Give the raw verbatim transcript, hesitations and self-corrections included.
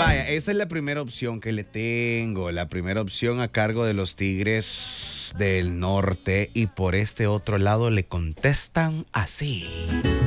Vaya, esa es la primera opción que le tengo. La primera opción a cargo de los Tigres del Norte. Y por este otro lado le contestan así.